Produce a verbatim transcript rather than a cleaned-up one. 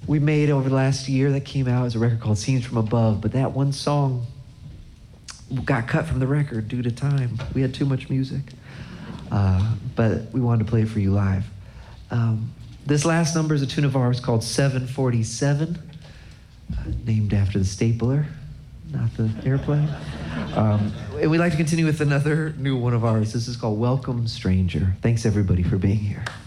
we made over the last year that came out as a record called Scenes from Above, but that one song got cut from the record due to time. We had too much music, uh, but we wanted to play it for you live. Um, this last number is a tune of ours called seven forty-seven, uh, named after the stapler, not the airplane. Um, and we'd like to continue with another new one of ours. This is called Welcome Stranger. Thanks everybody for being here.